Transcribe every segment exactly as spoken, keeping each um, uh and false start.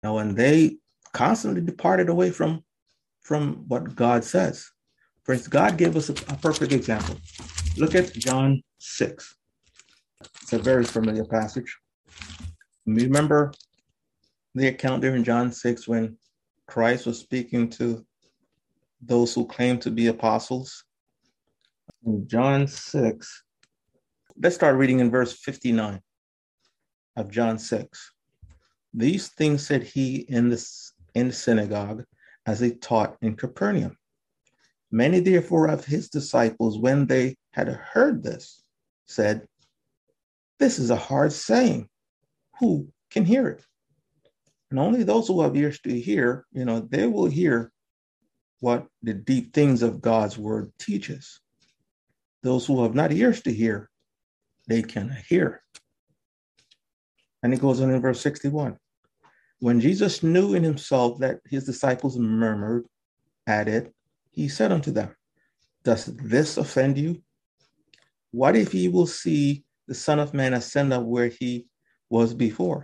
Now, and they constantly departed away from, from what God says. For instance, God gave us a, a perfect example. Look at John six. It's a very familiar passage. Remember the account there in John six when Christ was speaking to those who claim to be apostles? In John six, let's start reading in verse fifty-nine of John six. These things said he in the, in the synagogue as he taught in Capernaum. Many therefore of his disciples, when they had heard this, said, "This is a hard saying. Who can hear it?" And only those who have ears to hear, you know, they will hear what the deep things of God's word teaches. Those who have not ears to hear, they cannot hear. And it goes on in verse sixty-one. When Jesus knew in himself that his disciples murmured at it, he said unto them, "Does this offend you? What if ye will see the Son of Man ascend up where he was before?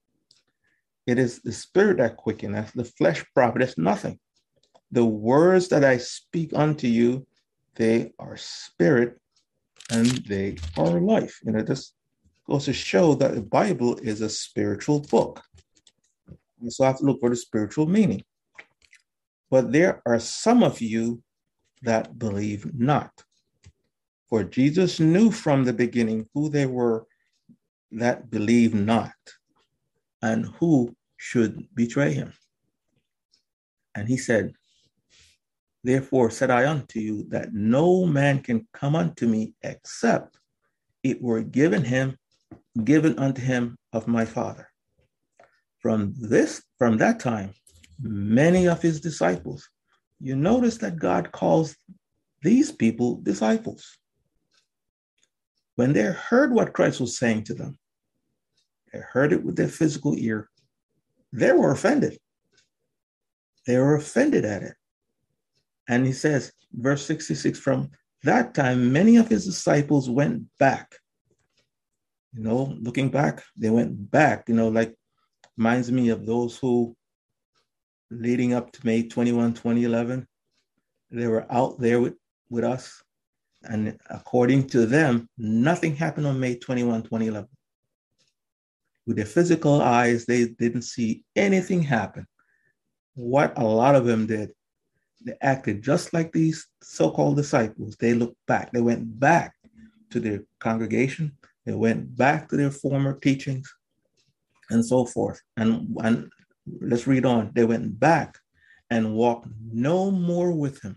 It is the spirit that quickeneth, the flesh profiteth nothing. The words that I speak unto you, they are spirit and they are life." You know, this goes to show that the Bible is a spiritual book. We so have to look for the spiritual meaning. But there are some of you that believe not. For Jesus knew from the beginning who they were that believe not, and who should betray him. And he said, "Therefore said I unto you, that no man can come unto me except it were given him, given unto him of my Father." From this, from that time, many of his disciples, you notice that God calls these people disciples. When they heard what Christ was saying to them, they heard it with their physical ear, they were offended. They were offended at it. And he says, verse sixty-six, from that time, many of his disciples went back. You know, looking back, they went back, you know, like reminds me of those who, leading up to May twenty-first, twenty eleven, they were out there with, with us. And according to them, nothing happened on May twenty-first, twenty eleven. With their physical eyes, they didn't see anything happen. What a lot of them did, they acted just like these so-called disciples. They looked back. They went back to their congregation. They went back to their former teachings and so forth. And, and let's read on. They went back and walked no more with him.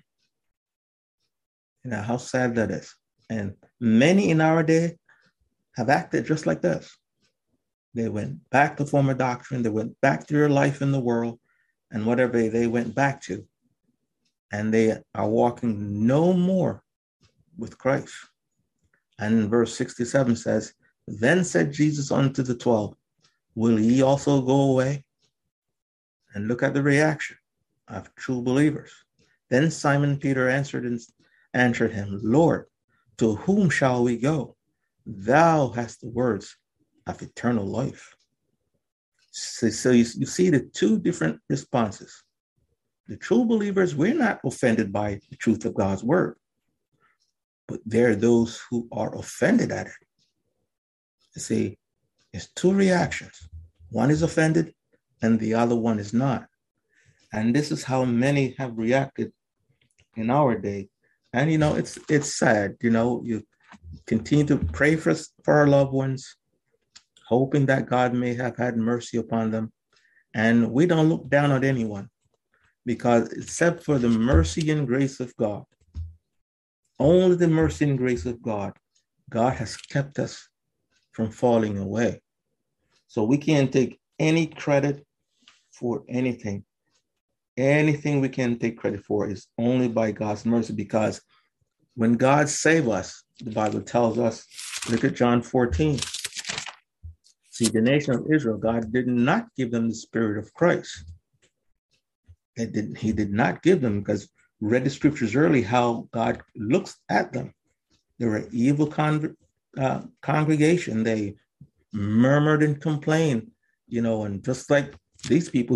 You know, how sad that is. And many in our day have acted just like this. They went back to former doctrine. They went back to their life in the world and whatever they went back to. And they are walking no more with Christ. And in verse sixty-seven says, "Then said Jesus unto the twelve, Will ye also go away?" And look at the reaction of true believers. Then Simon Peter answered and answered him, "Lord, to whom shall we go? Thou hast the words of eternal life." So, so you, you see the two different responses. The true believers, we're not offended by the truth of God's word, but there are those who are offended at it. You see, there's two reactions. One is offended and the other one is not. And this is how many have reacted in our day. And, you know, it's it's sad, you know, you continue to pray for, for our loved ones, hoping that God may have had mercy upon them. And we don't look down on anyone, because except for the mercy and grace of God, only the mercy and grace of God, God has kept us from falling away. So we can't take any credit for anything. Anything we can take credit for is only by God's mercy, because when God saved us, the Bible tells us, look at John fourteen. See, the nation of Israel, God did not give them the spirit of Christ. It did, he did not give them, because we read the scriptures early how God looks at them. They were an evil con- uh, congregation. They murmured and complained, you know, and just like these people